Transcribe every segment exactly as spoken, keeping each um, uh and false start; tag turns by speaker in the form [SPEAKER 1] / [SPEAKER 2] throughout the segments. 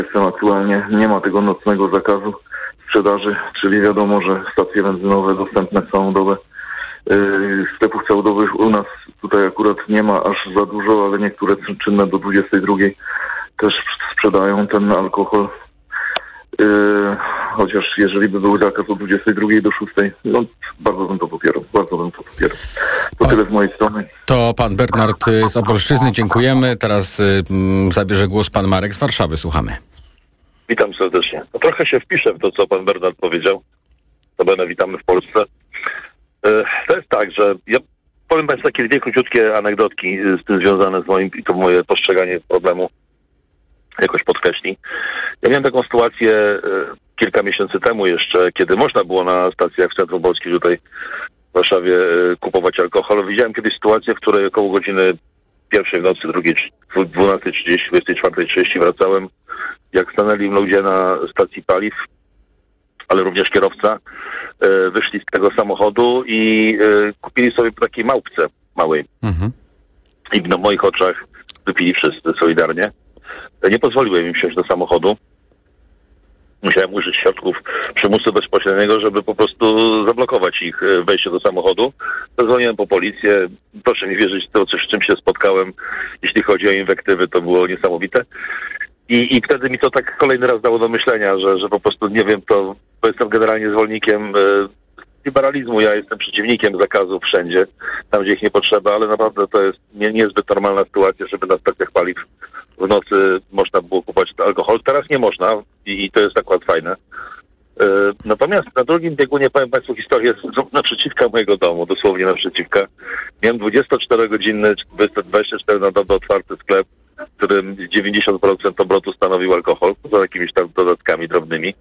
[SPEAKER 1] Jestem aktualnie, nie ma tego nocnego zakazu sprzedaży, czyli wiadomo, że stacje benzynowe dostępne całą dobę. Yy, sklepów całodobowych u nas tutaj akurat nie ma aż za dużo, ale niektóre czynne do dwudziestej drugiej też sprzedają ten alkohol. Yy, chociaż jeżeli by był zakaz od dwudziestej drugiej do szóstej, no bardzo bym to popierał, bardzo bym to popierał. To tyle z mojej strony.
[SPEAKER 2] To pan Bernard z Opolszczyzny, dziękujemy. Teraz y, m, zabierze głos pan Marek z Warszawy, słuchamy.
[SPEAKER 3] Witam serdecznie. No, trochę się wpiszę w to, co pan Bernard powiedział. Notabene witamy w Polsce. Yy, to jest tak, że ja powiem państwu takie dwie króciutkie anegdotki z tym związane z moim, i to moje postrzeganie problemu jakoś podkreśli. Ja miałem taką sytuację e, kilka miesięcy temu jeszcze, kiedy można było na stacjach w Centrum Polskim tutaj w Warszawie e, kupować alkohol. Widziałem kiedyś sytuację, w której około godziny pierwszej w nocy, drugiej, dwunastej trzydzieści, dwudziestej czwartej trzydzieści wracałem, jak stanęli ludzie na stacji paliw, ale również kierowca, e, wyszli z tego samochodu i e, kupili sobie po takiej małpce małej. Mhm. I na moich oczach wypili wszyscy solidarnie. Nie pozwoliłem im wsiąść do samochodu. Musiałem użyć środków przymusu bezpośredniego, żeby po prostu zablokować ich wejście do samochodu. Zadzwoniłem po policję. Proszę mi wierzyć, to, z czym się spotkałem, jeśli chodzi o inwektywy, to było niesamowite. I, i wtedy mi to tak kolejny raz dało do myślenia, że, że po prostu, nie wiem, to bo jestem generalnie zwolennikiem e, liberalizmu. Ja jestem przeciwnikiem zakazów wszędzie, tam gdzie ich nie potrzeba, ale naprawdę to jest nie, niezbyt normalna sytuacja, żeby na stacjach paliw w nocy można było kupować alkohol. Teraz nie można i, i to jest akurat fajne. Yy, natomiast na drugim biegunie powiem państwu historię z naprzeciwka mojego domu, dosłownie naprzeciwka. Miałem dwudziestoczterogodzinny, dwadzieścia cztery na dobę otwarty sklep, w którym dziewięćdziesiąt procent obrotu stanowił alkohol, poza jakimiś tam dodatkami drobnymi.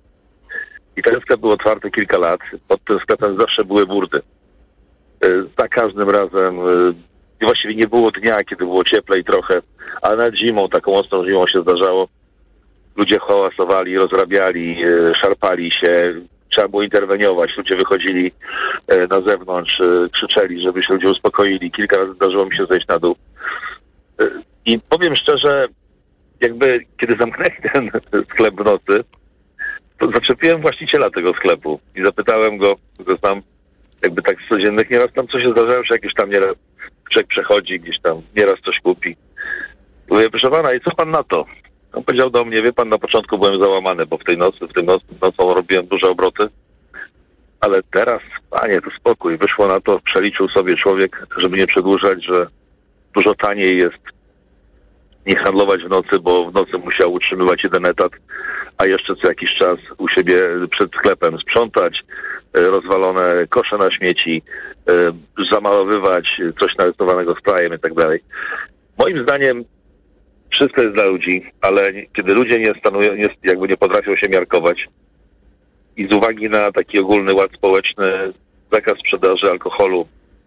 [SPEAKER 3] I ten sklep był otwarty kilka lat. Pod tym sklepem zawsze były burdy. Yy, za każdym razem... Yy, I właściwie nie było dnia, kiedy było cieplej trochę, ale nawet zimą, taką ostrą zimą się zdarzało. Ludzie hałasowali, rozrabiali, szarpali się, trzeba było interweniować. Ludzie wychodzili na zewnątrz, krzyczeli, żeby się ludzie uspokoili. Kilka razy zdarzyło mi się zejść na dół. I powiem szczerze, jakby kiedy zamknęli ten sklep w nocy, to zaczepiłem właściciela tego sklepu i zapytałem go, go znam jakby tak z codziennych, nieraz tam coś się zdarzało, że jakieś tam nieraz człowiek przechodzi gdzieś tam, nieraz coś kupi. Mówię, proszę pana, i co pan na to? On powiedział do mnie, wie pan, na początku byłem załamany, bo w tej nocy, w tym nocy, nocą robiłem duże obroty, ale teraz, panie, to spokój. Wyszło na to, przeliczył sobie człowiek, żeby nie przedłużać, że dużo taniej jest nie handlować w nocy, bo w nocy musiał utrzymywać jeden etat, a jeszcze co jakiś czas u siebie przed sklepem sprzątać, rozwalone kosze na śmieci, zamalowywać coś narysowanego sprayem i tak dalej. Moim zdaniem wszystko jest dla ludzi, ale kiedy ludzie nie stanują, nie, jakby nie potrafią się miarkować i z uwagi na taki ogólny ład społeczny zakaz sprzedaży alkoholu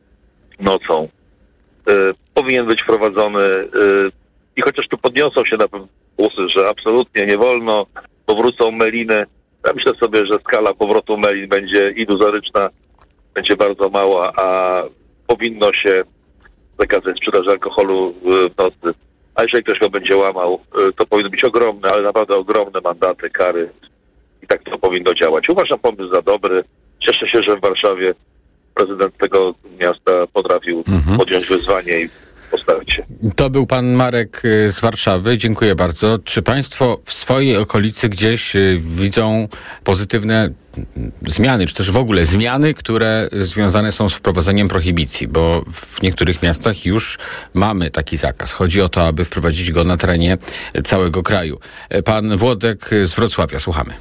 [SPEAKER 3] nocą y, powinien być wprowadzony y, i chociaż tu podniosą się na pewno głosy, że absolutnie nie wolno, powrócą meliny. Ja myślę sobie, że skala powrotu melin będzie iluzoryczna, będzie bardzo mała, a powinno się zakazać sprzedaży alkoholu w nocy. A jeżeli ktoś go będzie łamał, to powinny być ogromne, ale naprawdę ogromne mandaty, kary. I tak to powinno działać. Uważam pomysł za dobry. Cieszę się, że w Warszawie prezydent tego miasta potrafił mhm. podjąć wyzwanie i postawić się.
[SPEAKER 2] To był pan Marek z Warszawy. Dziękuję bardzo. Czy państwo w swojej okolicy gdzieś widzą pozytywne zmiany, czy też w ogóle zmiany, które związane są z wprowadzeniem prohibicji? Bo w niektórych miastach już mamy taki zakaz. Chodzi o to, aby wprowadzić go na terenie całego kraju. Pan Włodek z Wrocławia. Słuchamy.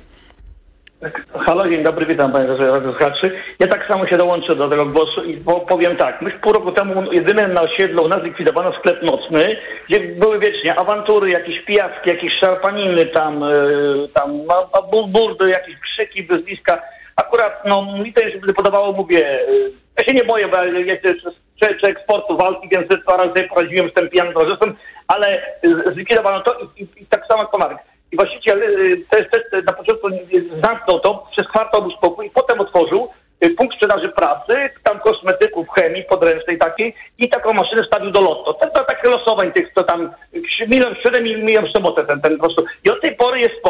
[SPEAKER 4] Halo, dzień dobry, witam panie słuchaczy. Ja tak samo się dołączę do tego głosu i powiem tak. My pół roku temu jedynie na osiedlu u nas likwidowano sklep nocny, gdzie były wiecznie awantury, jakieś pijawki, jakieś szarpaniny tam, yy, tam burdy, jakieś krzyki, wyzwiska. Akurat, no, mi to się podobało, mówię, yy, ja się nie boję, bo ja jestem czy, czy eksportu walki, więc dwa razy poradziłem z tym pijanym towarzystwem, ale yy, zlikwidowano to i, i, i tak samo jak pan Marek. I właściciel też, też na początku zamknął to, przez kwartał był spokój i potem otworzył punkt sprzedaży pracy, tam kosmetyków, chemii podręcznej takiej i taką maszynę wstawił do lotto. To, to takie losowań tych, co tam milion w środę, milion w sobotę ten, ten po prostu. I od tej pory jest